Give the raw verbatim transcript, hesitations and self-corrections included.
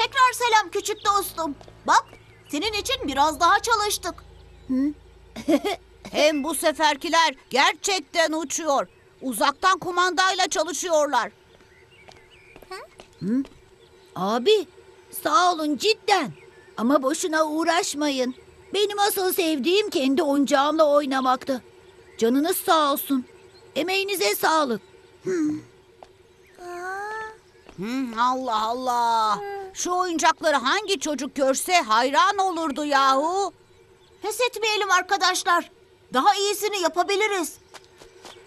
Tekrar selam küçük dostum. Bak, senin için biraz daha çalıştık. Hem bu seferkiler gerçekten uçuyor. Uzaktan kumandayla çalışıyorlar. Hı? Abi, sağ olun cidden. Ama boşuna uğraşmayın. Benim asıl sevdiğim kendi oyuncağımla oynamaktı. Canınız sağ olsun. Emeğinize sağlık. Hmm. Hmm, Allah Allah. Şu oyuncakları hangi çocuk görse hayran olurdu yahu. Pes etmeyelim arkadaşlar. Daha iyisini yapabiliriz.